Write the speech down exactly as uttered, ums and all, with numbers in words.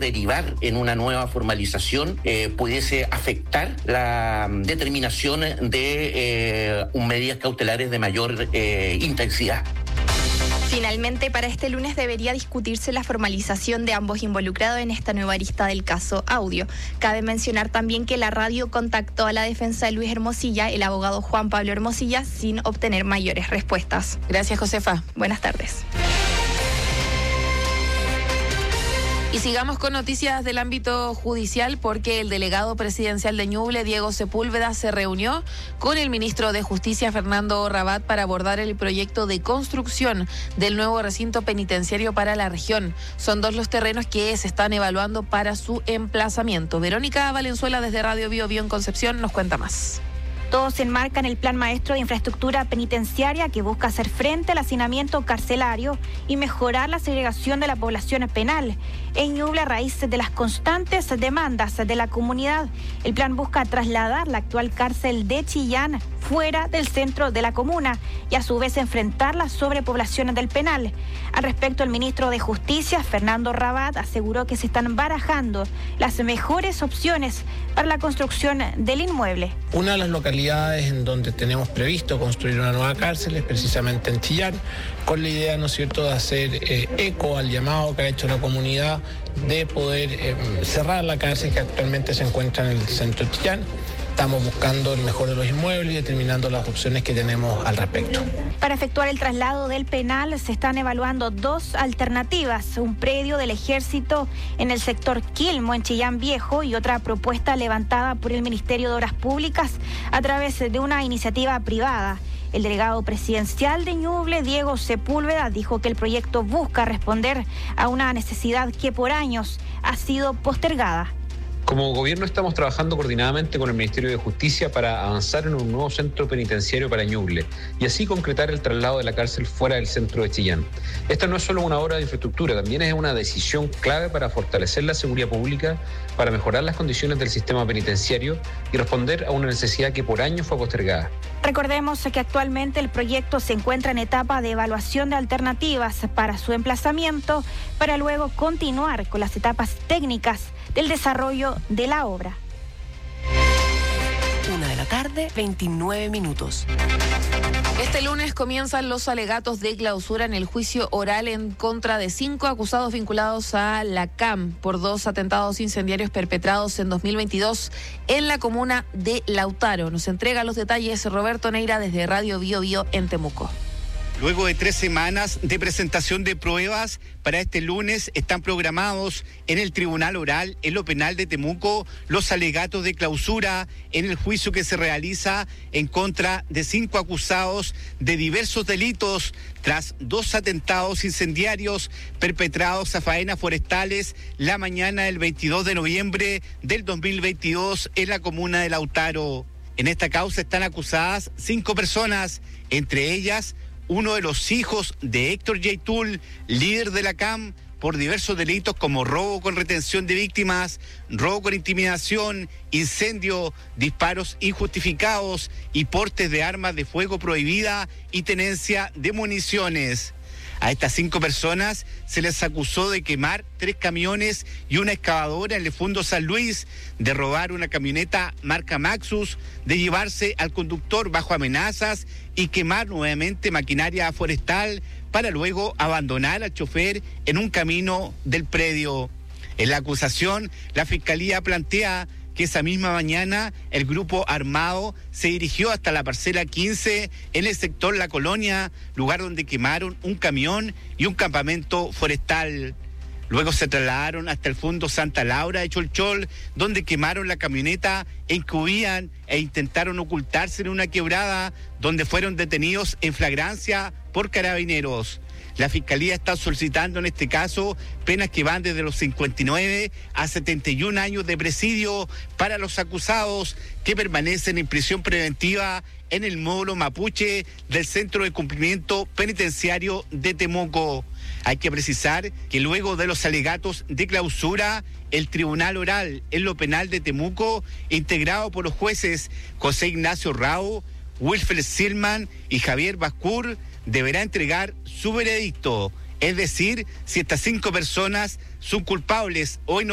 derivar en una nueva formalización eh, pudiese afectar la determinación de eh, medidas cautelares de mayor eh, intensidad. Finalmente, para este lunes debería discutirse la formalización de ambos involucrados en esta nueva arista del caso Audio. Cabe mencionar también que la radio contactó a la defensa de Luis Hermosilla, el abogado Juan Pablo Hermosilla, sin obtener mayores respuestas. Gracias, Josefa. Buenas tardes. Y sigamos con noticias del ámbito judicial porque el delegado presidencial de Ñuble, Diego Sepúlveda, se reunió con el ministro de Justicia, Fernando Rabat, para abordar el proyecto de construcción del nuevo recinto penitenciario para la región. Son dos los terrenos que se están evaluando para su emplazamiento. Verónica Valenzuela desde Radio Bio Bio en Concepción nos cuenta más. Todos enmarcan el Plan Maestro de Infraestructura Penitenciaria que busca hacer frente al hacinamiento carcelario y mejorar la segregación de la población penal. En Ñuble, a raíz de las constantes demandas de la comunidad, el plan busca trasladar la actual cárcel de Chillán fuera del centro de la comuna y a su vez enfrentar la sobrepoblación del penal. Al respecto, el ministro de Justicia, Fernando Rabat, aseguró que se están barajando las mejores opciones para la construcción del inmueble. Una de las localidades en donde tenemos previsto construir una nueva cárcel es precisamente en Chillán, con la idea, ¿no es cierto?, de hacer eh, eco al llamado que ha hecho la comunidad de poder eh, cerrar la cárcel que actualmente se encuentra en el centro de Chillán. Estamos buscando el mejor de los inmuebles y determinando las opciones que tenemos al respecto. Para efectuar el traslado del penal se están evaluando dos alternativas, un predio del Ejército en el sector Quilmo, en Chillán Viejo, y otra propuesta levantada por el Ministerio de Obras Públicas a través de una iniciativa privada. El delegado presidencial de Ñuble, Diego Sepúlveda, dijo que el proyecto busca responder a una necesidad que por años ha sido postergada. Como gobierno estamos trabajando coordinadamente con el Ministerio de Justicia para avanzar en un nuevo centro penitenciario para Ñuble y así concretar el traslado de la cárcel fuera del centro de Chillán. Esta no es solo una obra de infraestructura, también es una decisión clave para fortalecer la seguridad pública, para mejorar las condiciones del sistema penitenciario y responder a una necesidad que por años fue postergada. Recordemos que actualmente el proyecto se encuentra en etapa de evaluación de alternativas para su emplazamiento, para luego continuar con las etapas técnicas del desarrollo de la obra. Una de la tarde, veintinueve minutos. Este lunes comienzan los alegatos de clausura en el juicio oral en contra de cinco acusados vinculados a la C A M por dos atentados incendiarios perpetrados en dos mil veintidós en la comuna de Lautaro. Nos entrega los detalles Roberto Neira desde Radio Bio Bio en Temuco. Luego de tres semanas de presentación de pruebas, para este lunes están programados en el Tribunal Oral, en lo penal de Temuco, los alegatos de clausura en el juicio que se realiza en contra de cinco acusados de diversos delitos tras dos atentados incendiarios perpetrados a faenas forestales la mañana del veintidós de noviembre del dos mil veintidós en la comuna de Lautaro. En esta causa están acusadas cinco personas, entre ellas uno de los hijos de Héctor Yaitul, líder de la C A M, por diversos delitos como robo con retención de víctimas, robo con intimidación, incendio, disparos injustificados y portes de armas de fuego prohibida y tenencia de municiones. A estas cinco personas se les acusó de quemar tres camiones y una excavadora en el Fundo San Luis, de robar una camioneta marca Maxus, de llevarse al conductor bajo amenazas y quemar nuevamente maquinaria forestal para luego abandonar al chofer en un camino del predio. En la acusación, la Fiscalía plantea que esa misma mañana el grupo armado se dirigió hasta la parcela quince en el sector La Colonia, lugar donde quemaron un camión y un campamento forestal. Luego se trasladaron hasta el Fondo Santa Laura de Cholchol, donde quemaron la camioneta en que huían e intentaron ocultarse en una quebrada, donde fueron detenidos en flagrancia por carabineros. La Fiscalía está solicitando en este caso penas que van desde los cincuenta y nueve a setenta y un años de presidio para los acusados que permanecen en prisión preventiva en el módulo Mapuche del Centro de Cumplimiento Penitenciario de Temuco. Hay que precisar que luego de los alegatos de clausura, el Tribunal Oral en lo penal de Temuco, integrado por los jueces José Ignacio Rao, Wilfred Silman y Javier Bascur, deberá entregar su veredicto, es decir, si estas cinco personas son culpables o inocentes.